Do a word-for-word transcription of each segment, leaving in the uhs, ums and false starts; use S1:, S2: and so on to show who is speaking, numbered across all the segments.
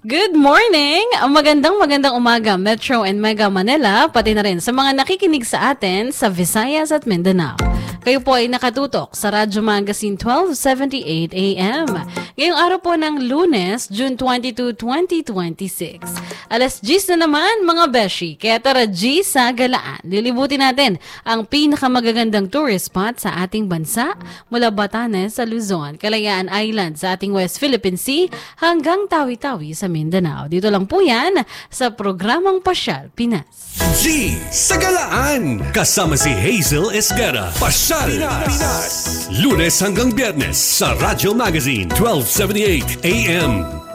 S1: Good morning! Magandang magandang umaga, Metro and Mega Manila, pati na rin sa mga nakikinig sa atin sa Visayas at Mindanao. Kayo po ay nakatutok sa Radyo Magazine twelve seventy-eight A M. Ngayong araw po ng Lunes, June twenty-second, twenty twenty-six. Alas diyes na naman mga beshi, kaya tara G sa galaan. Lilibutin natin ang pinakamagagandang tourist spot sa ating bansa mula Batanes sa Luzon, Kalayaan Island sa ating West Philippine Sea hanggang Tawi-Tawi sa Mindanao. Dito lang po yan sa programang Pasyal Pinas.
S2: G sa galaan, kasama si Hazel Esguerra. Pasyal Pinas. Pinas. Lunes hanggang Biyernes sa Radyo Magazine twelve seventy-eight A M.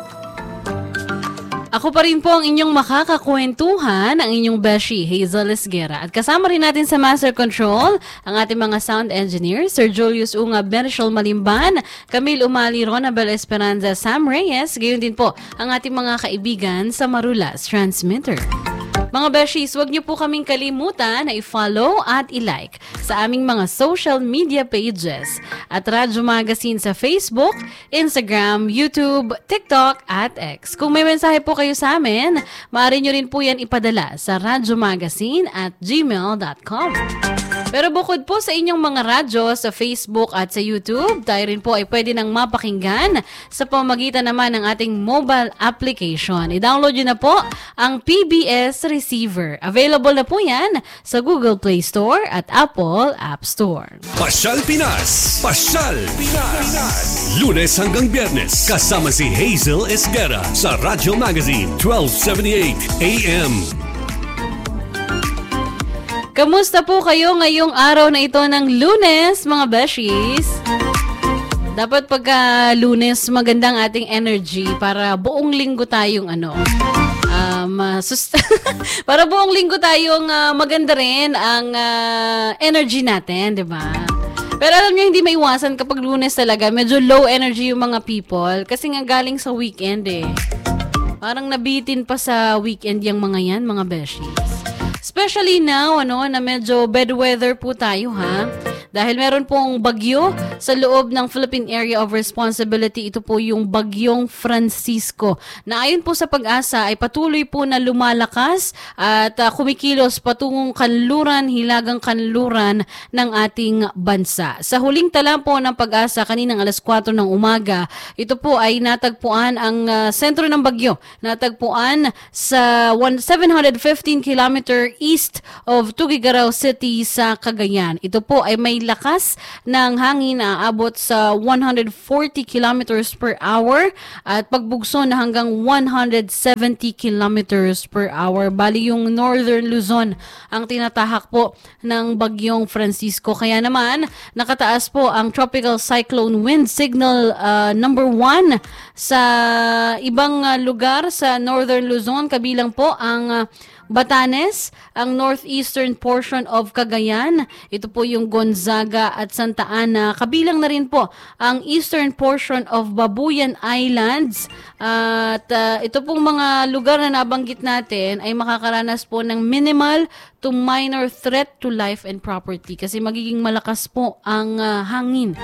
S1: Ako pa rin po ang inyong makakakwentuhan, ang inyong beshi, Hazel Esguerra. At kasama rin natin sa Master Control, ang ating mga sound engineer, Sir Julius Unga, Bershol Malimban, Camille Umali, Ronabel Esperanza, Sam Reyes, gayon din po ang ating mga kaibigan sa Marulas Transmitter. Mga beshies, huwag niyo po kaming kalimutan na i-follow at i-like sa aming mga social media pages at Radyo Magazine sa Facebook, Instagram, YouTube, TikTok at X. Kung may mensahe po kayo sa amin, maaari niyo rin po yan ipadala sa radyomagazine at gmail dot com. Pero bukod po sa inyong mga radyo sa Facebook at sa YouTube, tayo rin po ay pwede nang mapakinggan sa pamamagitan naman ng ating mobile application. I-download nyo na po ang P B S Receiver. Available na po yan sa Google Play Store at Apple App Store.
S2: Pasyal Pinas! Pasyal Pinas! Lunes hanggang Biyernes, kasama si Hazel Esguerra sa Radyo Magazine twelve seventy-eight A M.
S1: Kamusta po kayo ngayong araw na ito ng Lunes, mga beshies? Dapat pagka Lunes, magandang ating energy para buong linggo tayong ano, um, uh, sust- para buong linggo tayong uh, maganda rin ang uh, energy natin, di ba? Pero alam niyo, hindi maiwasan kapag Lunes talaga, medyo low energy yung mga people kasi nga galing sa weekend eh. Parang nabitin pa sa weekend yung mga yan, mga beshies. Especially now, ano, na medyo bad weather po tayo, ha? Dahil meron pong bagyo sa loob ng Philippine Area of Responsibility. Ito po yung Bagyong Francisco. Na ayon po sa Pag-asa ay patuloy po na lumalakas at uh, kumikilos patungong kanluran, hilagang kanluran ng ating bansa. Sa huling tala po ng Pag-asa kaninang alas kwatro ng umaga, ito po ay natagpuan ang uh, sentro ng bagyo. Natagpuan sa seven hundred fifteen kilometer east of Tuguegarao City sa Cagayan. Ito po ay may lakas ng hangin na aabot sa one hundred forty kilometers per hour at pagbugso na hanggang one hundred seventy kilometers per hour. Bali yung Northern Luzon ang tinatahak po ng Bagyong Francisco. Kaya naman nakataas po ang Tropical Cyclone Wind Signal uh, number one sa ibang uh, lugar sa Northern Luzon, kabilang po ang uh, Batanes, ang northeastern portion of Cagayan, ito po yung Gonzaga at Santa Ana, kabilang na rin po ang eastern portion of Babuyan Islands at uh, ito pong mga lugar na nabanggit natin ay makakaranas po ng minimal to minor threat to life and property kasi magiging malakas po ang uh, hangin.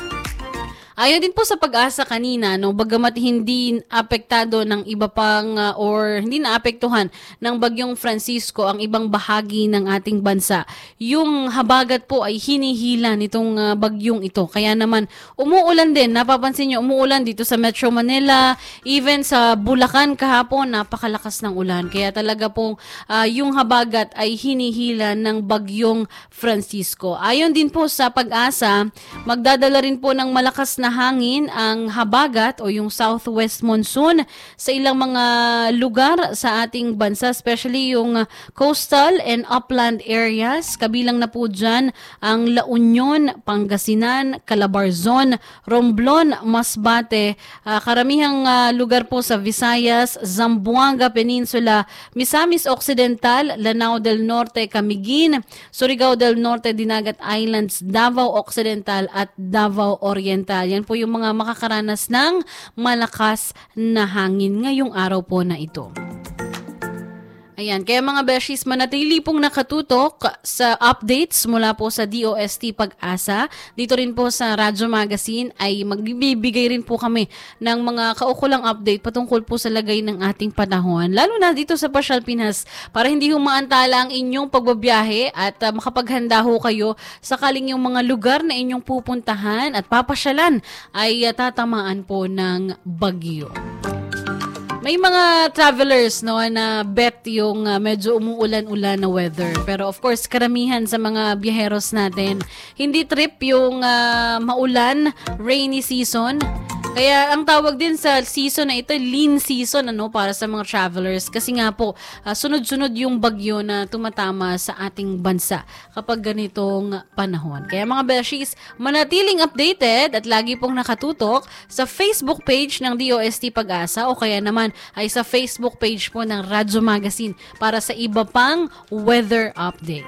S1: Ayon din po sa Pag-asa kanina, no, bagamat hindi apektado ng iba pang uh, or hindi naapektuhan ng Bagyong Francisco ang ibang bahagi ng ating bansa, yung habagat po ay hinihila nitong uh, bagyong ito. Kaya naman umuulan din, napapansin niyo umuulan dito sa Metro Manila, even sa Bulacan kahapon napakalakas ng ulan. Kaya talaga pong uh, yung habagat ay hinihila ng Bagyong Francisco. Ayon din po sa Pag-asa, magdadala rin po ng malakas na hangin ang habagat o yung southwest monsoon sa ilang mga lugar sa ating bansa, especially yung coastal and upland areas. Kabilang na po dyan ang La Union, Pangasinan, Calabarzon, Romblon, Masbate, uh, karamihang uh, lugar po sa Visayas, Zamboanga Peninsula, Misamis Occidental, Lanao del Norte, Camiguin, Surigao del Norte, Dinagat Islands, Davao Occidental at Davao Oriental. Yan po yung mga makakaranas ng malakas na hangin ngayong araw po na ito. Ayan, kaya mga beshies, manatili pong nakatutok sa updates mula po sa D O S T Pag-asa. Dito rin po sa Radyo Magazine ay magbibigay rin po kami ng mga kaukulang update patungkol po sa lagay ng ating panahon. Lalo na dito sa Pasyal Pinas para hindi humaantala ang inyong pagbabiyahe at uh, makapaghanda ho kayo sakaling yung mga lugar na inyong pupuntahan at papasyalan ay uh, tatamaan po ng bagyo. May mga travelers no na bet yung uh, medyo umuulan-ulan na weather. Pero of course, karamihan sa mga biyaheros natin, hindi trip yung uh, maulan, rainy season. Kaya ang tawag din sa season na ito, lean season ano para sa mga travelers kasi nga po uh, sunod-sunod yung bagyo na tumatama sa ating bansa kapag ganitong panahon. Kaya mga beshies, manatiling updated at lagi pong nakatutok sa Facebook page ng D O S T Pag-asa o kaya naman ay sa Facebook page po ng Radyo Magazine para sa iba pang weather update.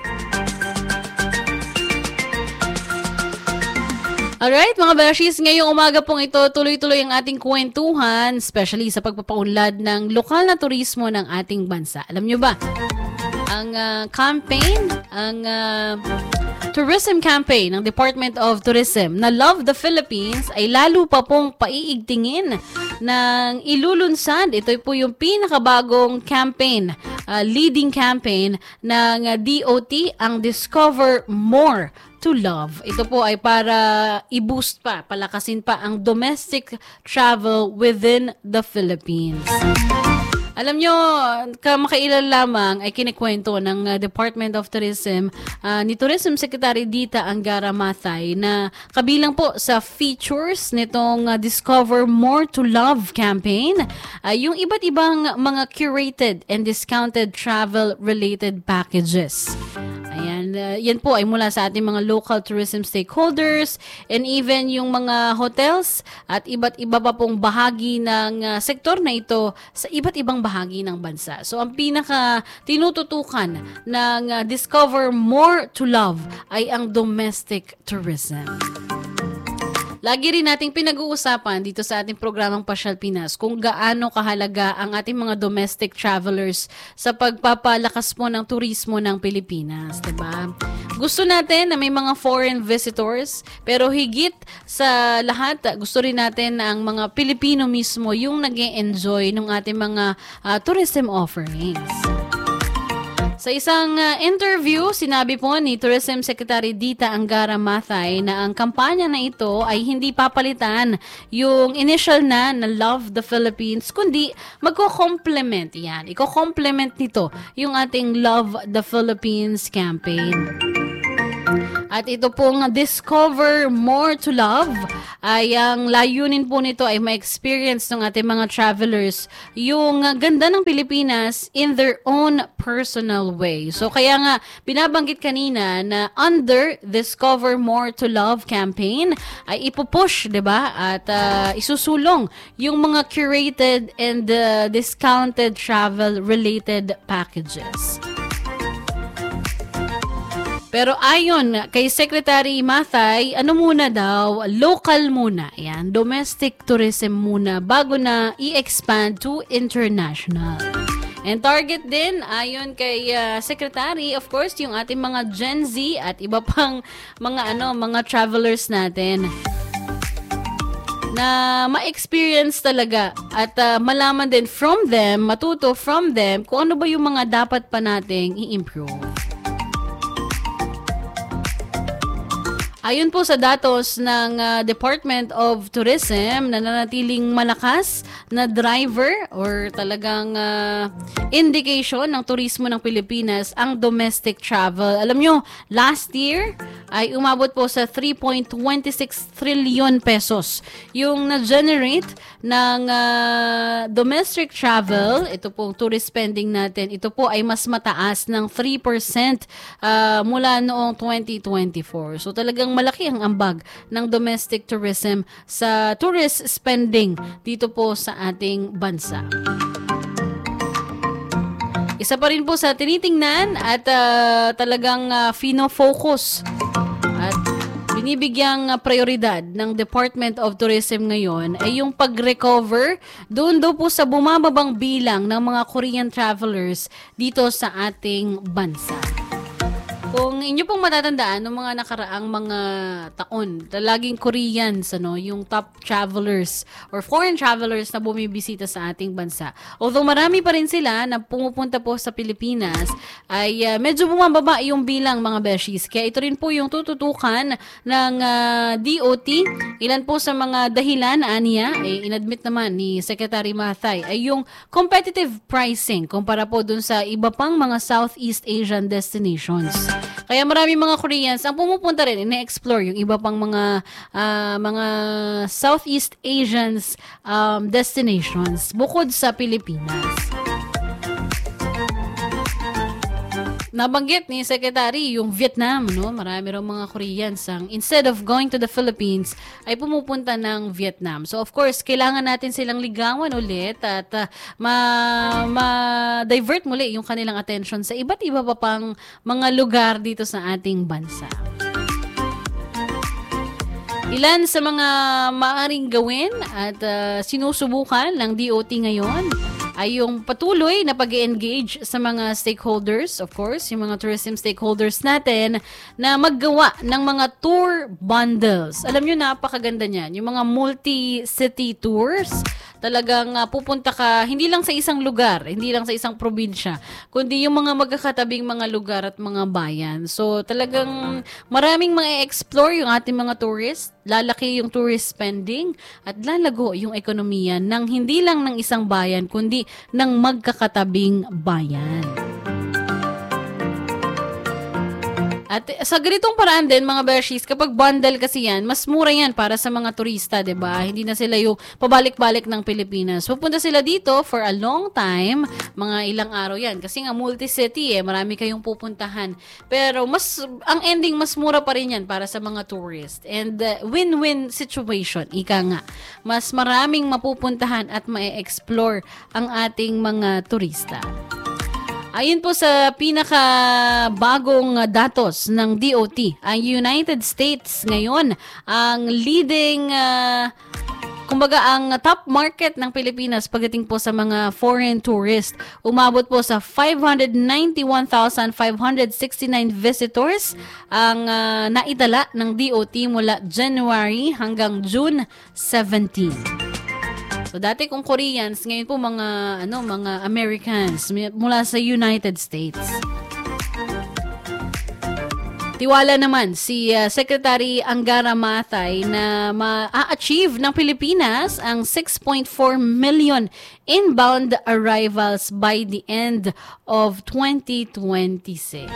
S1: Alright, mga beshies, ngayong umaga pong ito, tuloy-tuloy ang ating kwentuhan, especially sa pagpapaunlad ng lokal na turismo ng ating bansa. Alam nyo ba, ang uh, campaign, ang uh, tourism campaign ng Department of Tourism na Love the Philippines ay lalo pa pong paiigtingin ng ilulunsad. Ito po yung pinakabagong campaign, uh, leading campaign ng uh, D O T, ang Discover More to Love. Ito po ay para i-boost pa, palakasin pa ang domestic travel within the Philippines. Alam nyo, kamakailan lamang ay kinikwento ng uh, Department of Tourism uh, ni Tourism Secretary Dita Angara Mathay na kabilang po sa features nitong uh, Discover More to Love campaign, uh, yung iba't ibang mga curated and discounted travel-related packages. Ayan, uh, yan po ay mula sa ating mga local tourism stakeholders and even yung mga hotels at iba't iba pa pong bahagi ng uh, sektor na ito sa iba't ibang bahagi ng bansa. So, ang pinaka tinututukan ng uh, Discover More to Love ay ang domestic tourism. Lagi rin nating pinag-uusapan dito sa ating programang Pasyal Pinas kung gaano kahalaga ang ating mga domestic travelers sa pagpapalakas po ng turismo ng Pilipinas, diba? Gusto natin na may mga foreign visitors, pero higit sa lahat, gusto rin natin na ang mga Pilipino mismo yung nag-e-enjoy ng ating mga uh, tourism offerings. Sa isang uh, interview, sinabi po ni Tourism Secretary Dita Angara Mathay na ang kampanya na ito ay hindi papalitan yung initial na na Love the Philippines, kundi magko-complement yan. Iko-complement nito yung ating Love the Philippines campaign. At ito pong Discover More to Love ay ang layunin po nito ay ma-experience ng ating mga travelers yung ganda ng Pilipinas in their own personal way. So kaya nga binabanggit kanina na under Discover More to Love campaign ay ipupush, 'di ba? At uh, isusulong yung mga curated and uh, discounted travel related packages. Pero ayon kay Secretary Mathay, ano muna daw, local muna. Ayan, domestic tourism muna bago na i-expand to international. And target din, ayon kay uh, Secretary, of course, yung ating mga Gen Z at iba pang mga ano, mga travelers natin na ma-experience talaga at uh, malaman din from them, matuto from them kung ano ba yung mga dapat pa nating i-improve. Ayon po sa datos ng uh, Department of Tourism, nananatiling malakas na driver or talagang uh, indication ng turismo ng Pilipinas ang domestic travel. Alam nyo, last year ay umabot po sa three point two six trillion pesos yung na-generate ng uh, domestic travel. Ito pong tourist spending natin. Ito po ay mas mataas ng three percent uh, mula noong twenty twenty-four. So talagang malaki ang ambag ng domestic tourism sa tourist spending dito po sa ating bansa. Isa pa rin po sa tinitingnan at uh, talagang uh, fino-focus at binibigyang uh, prioridad ng Department of Tourism ngayon ay yung pag-recover doon daw po sa bumababang bilang ng mga Korean travelers dito sa ating bansa. Kung inyo pong matatandaan ng mga nakaraang mga taon, laging Koreans, ano, yung top travelers or foreign travelers na bumibisita sa ating bansa. Although marami pa rin sila na pumupunta po sa Pilipinas, ay uh, medyo bumababa yung bilang, mga beshies. Kaya ito rin po yung tututukan ng uh, D O T. Ilan po sa mga dahilan, aniya, eh, inadmit naman ni Secretary Mathay, ay yung competitive pricing kumpara po dun sa iba pang mga Southeast Asian destinations. Kaya marami mga Koreans ang pumupunta rin, ine-explore yung iba pang mga uh, mga Southeast Asians um, destinations bukod sa Pilipinas. Nabanggit ni Secretary yung Vietnam, no? Marami raw mga Koreans ang instead of going to the Philippines ay pumupunta ng Vietnam. So of course, kailangan natin silang ligawan ulit at uh, ma- ma-divert muli yung kanilang attention sa iba't iba pa pang mga lugar dito sa ating bansa. Ilan sa mga maaring gawin at uh, sinusubukan ng D O T ngayon ay yung patuloy na pag-engage sa mga stakeholders, of course, yung mga tourism stakeholders natin, na maggawa ng mga tour bundles. Alam nyo, napakaganda niyan. Yung mga multi-city tours, talagang uh, pupunta ka, hindi lang sa isang lugar, hindi lang sa isang probinsya, kundi yung mga magkakatabing mga lugar at mga bayan. So, talagang maraming ma-explore yung ating mga tourists, lalaki yung tourist spending, at lalago yung ekonomiya ng hindi lang ng isang bayan, kundi ng magkakatabing bayan. At sa ganitong paraan din, mga beshies, kapag bundle kasi yan, mas mura yan para sa mga turista, diba? Hindi na sila yung pabalik-balik ng Pilipinas. Pupunta sila dito for a long time, mga ilang araw yan. Kasi nga multi-city eh, marami kayong pupuntahan. Pero mas ang ending, mas mura pa rin yan para sa mga tourist. And uh, win-win situation, ika nga. Mas maraming mapupuntahan at ma-explore ang ating mga turista. Ayon po sa pinakabagong datos ng D O T, ang United States ngayon ang leading, uh, kumbaga ang top market ng Pilipinas pagdating po sa mga foreign tourist. Umabot po sa five hundred ninety-one thousand five hundred sixty-nine visitors ang uh, naitala ng D O T mula January hanggang June seventeenth. So dati kung Koreans, ngayon po mga ano mga Americans mula sa United States. Tiwala naman si uh, Secretary Angara Mathay na ma-achieve ng Pilipinas ang six point four million inbound arrivals by the end of twenty twenty-six.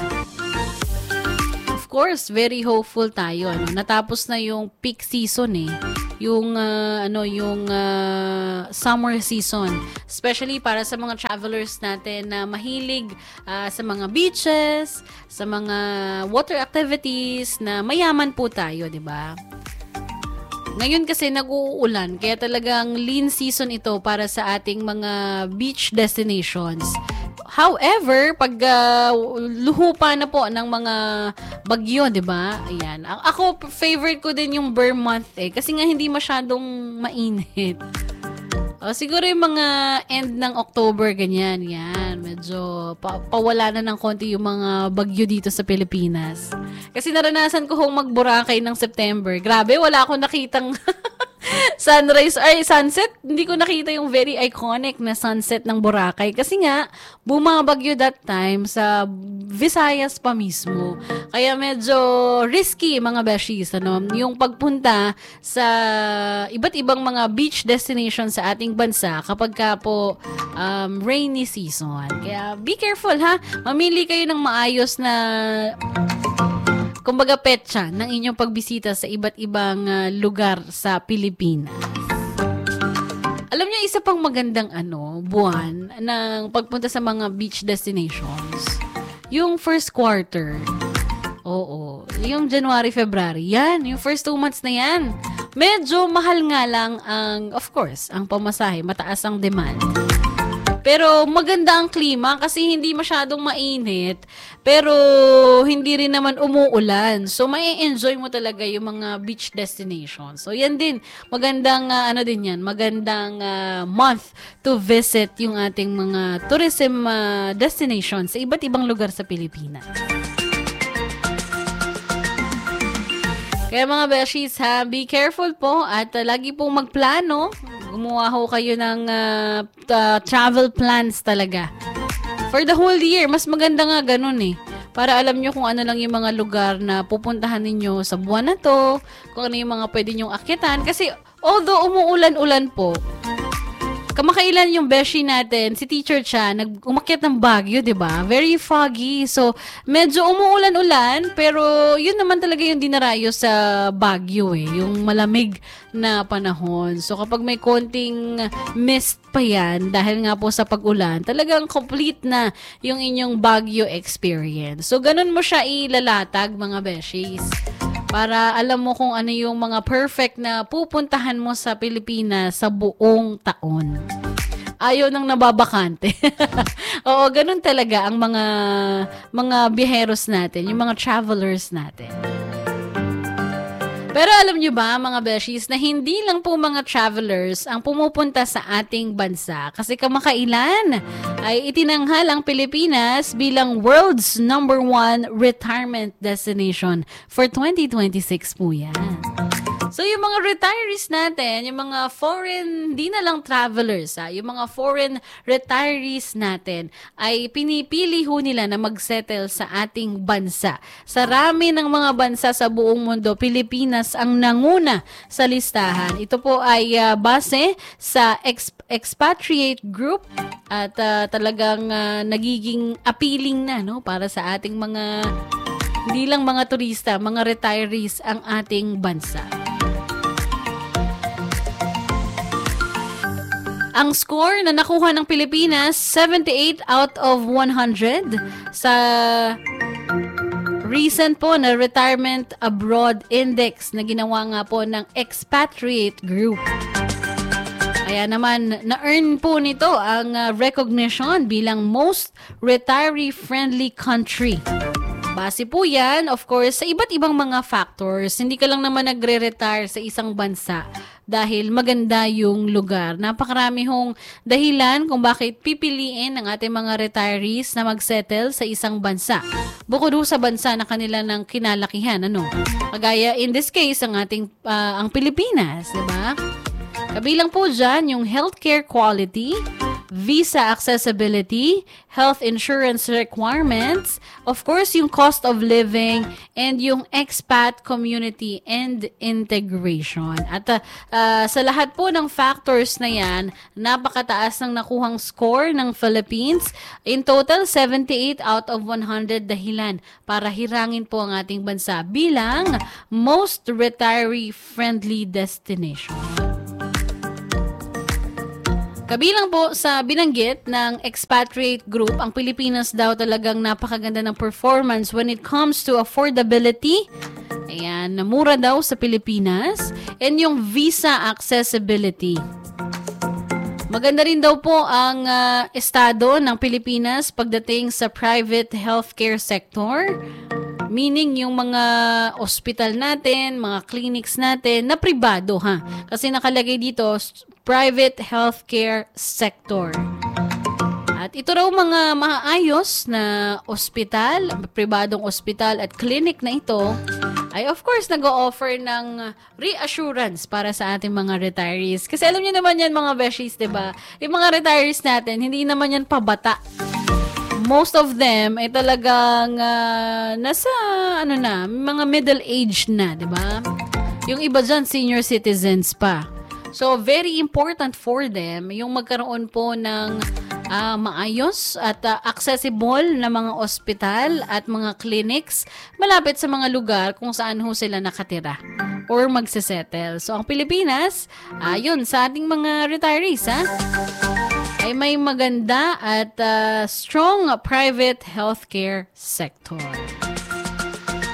S1: Of course, very hopeful tayo. Ano? Natapos na yung peak season eh. Yung uh, ano yung uh, summer season, especially para sa mga travelers natin na mahilig uh, sa mga beaches, sa mga water activities, na mayaman po tayo, 'di ba? Ngayon kasi nag-uulan, kaya talagang lean season ito para sa ating mga beach destinations. However, pag uh, luhupa na po ng mga bagyo, 'di ba? Ayan. Ako favorite ko din yung Burr month eh kasi nga hindi masyadong mainit. O, siguro yung mga end ng October ganyan, yan. Medyo pa- pawala na ng konti yung mga bagyo dito sa Pilipinas. Kasi naranasan ko hong mag-Boracay ng September. Grabe, wala akong nakitang sunrise ay sunset. Hindi ko nakita yung very iconic na sunset ng Boracay kasi nga bumabagyo that time sa Visayas pa mismo. Kaya medyo risky, mga beshies, ano, yung pagpunta sa iba't ibang mga beach destination sa ating bansa kapag ka po um, rainy season. Kaya be careful, ha. Mamili kayo ng maayos na kumbaga petsa ng inyong pagbisita sa iba't ibang uh, lugar sa Pilipinas. Alam niyo, isa pang magandang ano, buwan ng pagpunta sa mga beach destinations, yung first quarter. Oo, yung January, February. Yan, yung first two months na yan. Medyo mahal nga lang ang, of course, ang pamasahe. Mataas ang demand. Pero maganda ang klima kasi hindi masyadong mainit, pero hindi rin naman umuulan. So may enjoy mo talaga yung mga beach destinations. So yan din, magandang uh, ano din yan, magandang uh, month to visit yung ating mga tourism uh, destinations sa iba't ibang lugar sa Pilipinas. Kaya mga beshies ha, be careful po at uh, lagi pong magplano. Gumawa ho kayo ng uh, uh, travel plans talaga. For the whole year, mas maganda nga ganun eh. Para alam nyo kung ano lang yung mga lugar na pupuntahan ninyo sa buwan na to, kung ano yung mga pwede nyong akyatan. Kasi although umuulan-ulan po, kamakailan yung beshi natin, si Teacher Cha, nag-umakyat ng Baguio, di ba? Very foggy. So, medyo umuulan-ulan, pero yun naman talaga yung dinarayo sa Baguio eh. Yung malamig na panahon. So, kapag may konting mist pa yan, dahil nga po sa pag-ulan, talagang complete na yung inyong Baguio experience. So, ganun mo siya ilalatag, mga beshies. Para alam mo kung ano yung mga perfect na pupuntahan mo sa Pilipinas sa buong taon. Ayaw nang nababakante. Oo, ganun talaga ang mga mga biyeheros natin, yung mga travelers natin. Pero alam nyo ba, mga beshies, na hindi lang po mga travelers ang pumupunta sa ating bansa. Kasi kamakailan ay itinanghal ang Pilipinas bilang world's number one retirement destination for twenty twenty-six po yan. So, yung mga retirees natin, yung mga foreign, di na lang travelers, ha, yung mga foreign retirees natin, ay pinipili ho nila na magsettle sa ating bansa. Sa rami ng mga bansa sa buong mundo, Pilipinas ang nanguna sa listahan. Ito po ay uh, base sa ex- expatriate group at uh, talagang uh, nagiging appealing na, no, para sa ating mga, hindi lang mga turista, mga retirees ang ating bansa. Ang score na nakuha ng Pilipinas, seventy-eight out of one hundred sa recent po na Retirement Abroad Index na ginawa nga po ng Expatriate Group. Kaya naman, na-earn po nito ang uh, recognition bilang most retiree-friendly country. Base po yan, of course, sa iba't ibang mga factors. Hindi ka lang naman nagre-retire sa isang bansa dahil maganda yung lugar. Napakarami hong dahilan kung bakit pipiliin ng ating mga retirees na magsettle sa isang bansa. Bukod sa bansa na kanila ng kinalakihan, ano? Kagaya in this case, ang ating uh, ang Pilipinas, di ba? Kabilang po dyan yung healthcare quality, visa accessibility, health insurance requirements, of course, yung cost of living, and yung expat community and integration. At uh, uh, sa lahat po ng factors na yan, napakataas ng nakuhang score ng Philippines. In total, seventy-eight out of one hundred dahilan para hirangin po ang ating bansa bilang most retiree-friendly destination. Kabilang po sa binanggit ng Expatriate Group, ang Pilipinas daw talagang napakaganda ng performance when it comes to affordability. Ayan, mura daw sa Pilipinas. And yung visa accessibility. Maganda rin daw po ang uh, estado ng Pilipinas pagdating sa private healthcare sector. Meaning yung mga ospital natin, mga clinics natin na pribado ha. Kasi nakalagay dito private healthcare sector. At ito raw mga maayos na ospital, pribadong ospital at clinic na ito ay of course nag-o-offer ng reassurance para sa ating mga retirees. Kasi alam niyo naman yan mga beshies, diba? Yung mga retirees natin, hindi naman yan pabata. Most of them ay talagang uh, nasa ano na, mga middle age na, 'di ba? Yung iba diyan senior citizens pa. So very important for them yung magkaroon po ng uh, maayos at uh, accessible na mga ospital at mga clinics malapit sa mga lugar kung saan ho sila nakatira or magsesettle. So ang Pilipinas, ayun, uh, sa ating mga retirees, ha? Ay may maganda at uh, strong private healthcare sector.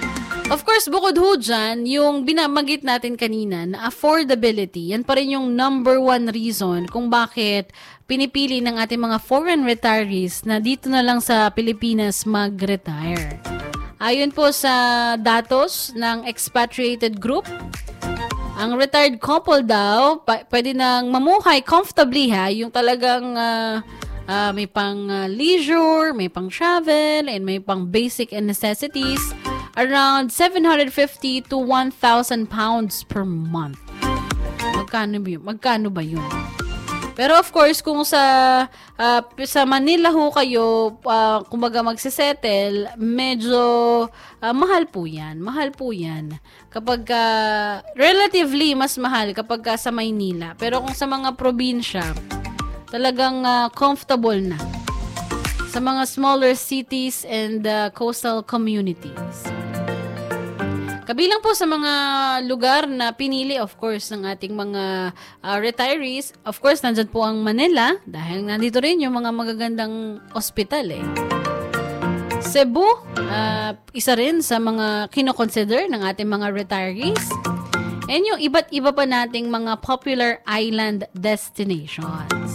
S1: Of course, bukod ho dyan, yung binamagit natin kanina na affordability, yan pa rin yung number one reason kung bakit pinipili ng ating mga foreign retirees na dito na lang sa Pilipinas mag-retire. Ayon po sa datos ng expatriated group, ang retired couple daw, pa- pwede nang mamuhay comfortably ha, yung talagang uh, uh, may pang uh, leisure, may pang travel, and may pang basic and necessities, around seven hundred fifty to one thousand pounds per month. Magkano ba yun? Magkano ba yun? Pero of course, kung sa uh, sa Manila ho kayo, uh, kumbaga magsisettle, medyo uh, mahal po yan. Mahal po yan. Kapag, uh, relatively, mas mahal kapag uh, sa Maynila. Pero kung sa mga probinsya, talagang uh, comfortable na. Sa mga smaller cities and uh, coastal communities. Kabilang po sa mga lugar na pinili, of course, ng ating mga uh, retirees, of course, nandyan po ang Manila, dahil nandito rin yung mga magagandang ospital eh. Cebu, uh, isa rin sa mga kinoconsider ng ating mga retirees. And yung iba't iba pa nating mga popular island destinations.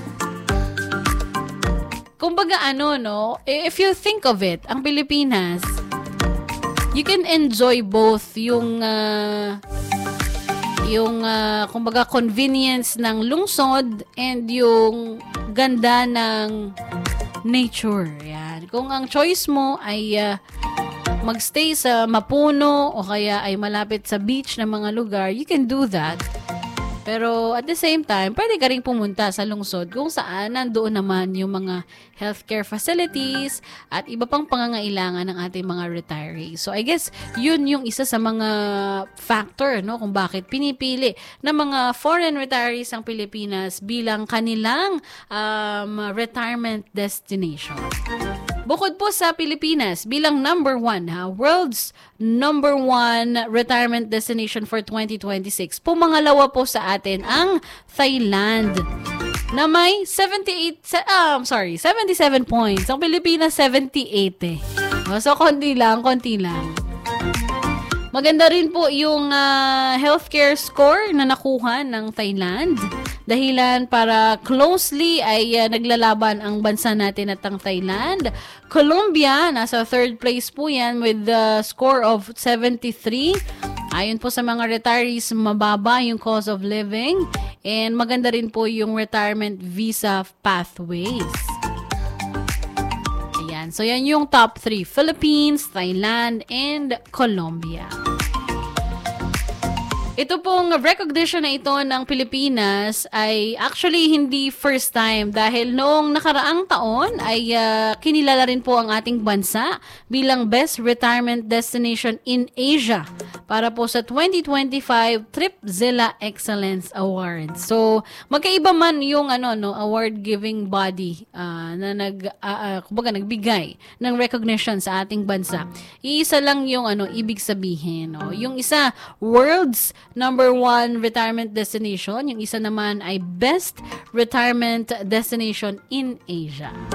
S1: Kumbaga ano, no? If you think of it, ang Pilipinas, you can enjoy both yung uh, yung uh, kumbaga convenience ng lungsod and yung ganda ng nature. Yan. Kung ang choice mo ay uh, magstay sa mapuno o kaya ay malapit sa beach na mga lugar, you can do that. Pero at the same time, pwede ka rin pumunta sa lungsod kung saan nandoon naman yung mga healthcare facilities at iba pang pangangailangan ng ating mga retirees. So I guess yun yung isa sa mga factor, no, kung bakit pinipili ng mga foreign retirees ang Pilipinas bilang kanilang um, retirement destination. Bukod po sa Pilipinas, bilang number one, ha, world's number one retirement destination for twenty twenty-six, pumangalawa po sa atin ang Thailand na may seventy-eight, um, sorry, seventy-seven points. Ang Pilipinas, seventy-eight eh. So, konti lang, konti lang. Maganda rin po yung uh, healthcare score na nakuha ng Thailand. Dahilan para closely ay uh, naglalaban ang bansa natin at ang Thailand. Colombia, nasa third place po yan with the score of seventy-three. Ayon po sa mga retirees, mababa yung cost of living. And maganda rin po yung retirement visa pathways. Ayan. So yan yung top three. Philippines, Thailand, and Colombia. Ito pong recognition na ito ng Pilipinas ay actually hindi first time dahil noong nakaraang taon ay uh, kinilala rin po ang ating bansa bilang Best Retirement Destination in Asia para po sa twenty twenty-five Tripzilla Excellence Awards. So, magkaiba man yung ano no award-giving body uh, na nag uh, uh, kumbaga nagbigay ng recognition sa ating bansa. Iisa lang yung ano ibig sabihin, no. Yung isa, world's number one retirement destination. Yung isa naman ay best retirement destination in Asia.